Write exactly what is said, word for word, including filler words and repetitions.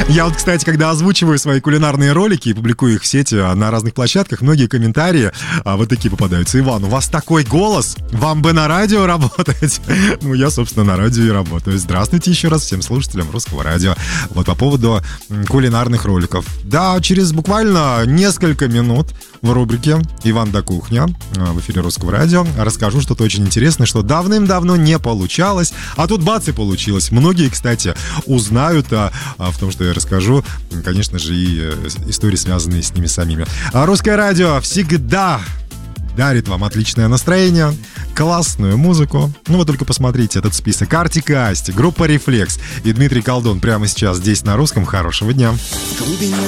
Я вот, кстати, когда озвучиваю свои кулинарные ролики и публикую их в сети на разных площадках, многие комментарии а, вот такие попадаются. Иван, у вас такой голос, вам бы на радио работать. Ну, я, собственно, на радио и работаю. Здравствуйте еще раз всем слушателям Русского радио. Вот по поводу кулинарных роликов. Да, через буквально несколько минут в рубрике «Иван да кухня» в эфире Русского радио расскажу что-то очень интересное, что давным-давно не получалось, а тут бац и получилось. Многие, кстати, узнают а, а, в том, что я расскажу, конечно же, и э, истории, связанные с ними самими. А Русское радио всегда дарит вам отличное настроение, классную музыку. Ну, вы только посмотрите этот список. Артик и Асти, группа «Рефлекс» и Дмитрий Колдун прямо сейчас здесь на Русском. Хорошего дня. В глубине